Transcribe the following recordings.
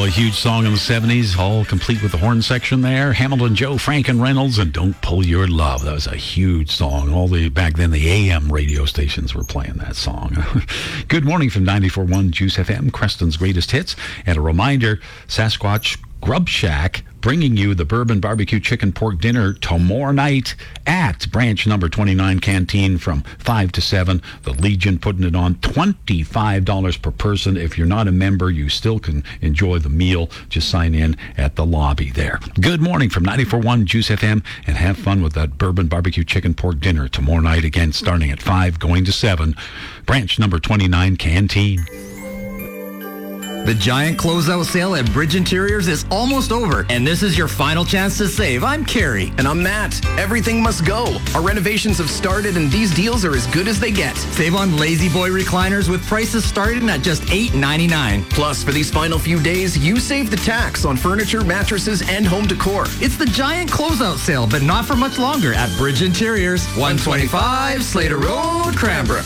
Oh, a huge song in the 70s, all complete with the horn section there. Hamilton, Joe, Frank, and Reynolds, and Don't Pull Your Love. That was a huge song. Back then, the AM radio stations were playing that song. Good morning from 94.1 Juice FM, Creston's greatest hits. And a reminder, Sasquatch Grub Shack bringing you the Bourbon Barbecue Chicken Pork Dinner tomorrow night at branch number 29 Canteen from 5 to 7. The Legion putting it on $25 per person. If you're not a member, you still can enjoy the meal. Just sign in at the lobby there. Good morning from 94.1 Juice FM, and have fun with that Bourbon Barbecue Chicken Pork Dinner tomorrow night, again starting at 5, going to 7. Branch number 29 Canteen. The giant closeout sale at Bridge Interiors is almost over, and this is your final chance to save. I'm Carrie. And I'm Matt. Everything must go. Our renovations have started, and these deals are as good as they get. Save on Lazy Boy recliners with prices starting at just $8.99. Plus, for these final few days, you save the tax on furniture, mattresses, and home decor. It's the giant closeout sale, but not for much longer at Bridge Interiors, 125 Slater Road, Cranbrook.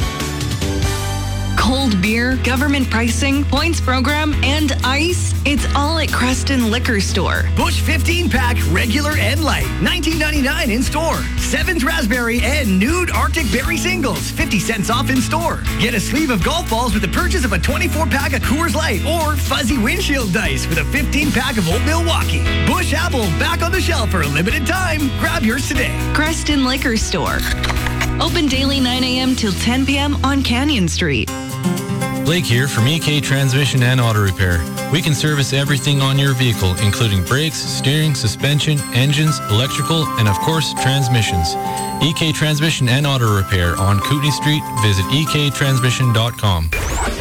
Cold beer, government pricing, points program, and ice. It's all at Creston Liquor Store. Busch 15-pack, regular and light, $19.99 in store. 7th Raspberry and Nude Arctic Berry Singles, 50 cents off in store. Get a sleeve of golf balls with the purchase of a 24-pack of Coors Light, or fuzzy windshield dice with a 15-pack of Old Milwaukee. Busch Apple back on the shelf for a limited time. Grab yours today. Creston Liquor Store. Open daily 9 a.m. till 10 p.m. on Canyon Street. Blake here from EK Transmission and Auto Repair. We can service everything on your vehicle, including brakes, steering, suspension, engines, electrical, and of course, transmissions. EK Transmission and Auto Repair on Kootenay Street. Visit ektransmission.com.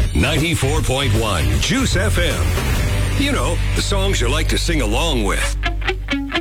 94.1 Juice FM. You know, the songs you like to sing along with.